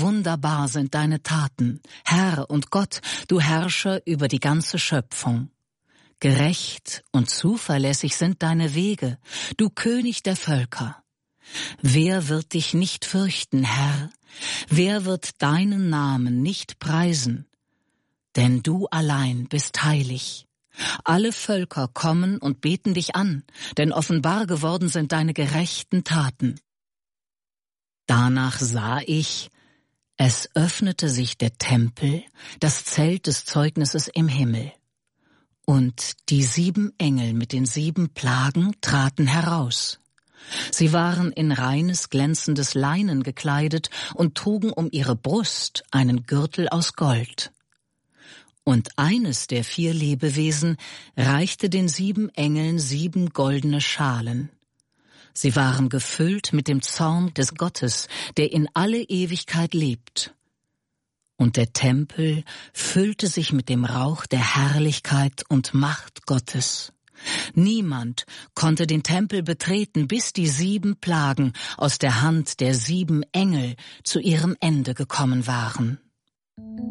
wunderbar sind deine Taten, Herr und Gott, du Herrscher über die ganze Schöpfung. Gerecht und zuverlässig sind deine Wege, du König der Völker. Wer wird dich nicht fürchten, Herr? Wer wird deinen Namen nicht preisen? Denn du allein bist heilig. Alle Völker kommen und beten dich an, denn offenbar geworden sind deine gerechten Taten. Danach sah ich, es öffnete sich der Tempel, das Zelt des Zeugnisses im Himmel. Und die 7 Engel mit den 7 Plagen traten heraus. Sie waren in reines, glänzendes Leinen gekleidet und trugen um ihre Brust einen Gürtel aus Gold. Und eines der 4 Lebewesen reichte den 7 Engeln 7 goldene Schalen. Sie waren gefüllt mit dem Zorn des Gottes, der in alle Ewigkeit lebt. Und der Tempel füllte sich mit dem Rauch der Herrlichkeit und Macht Gottes. Niemand konnte den Tempel betreten, bis die 7 Plagen aus der Hand der 7 Engel zu ihrem Ende gekommen waren.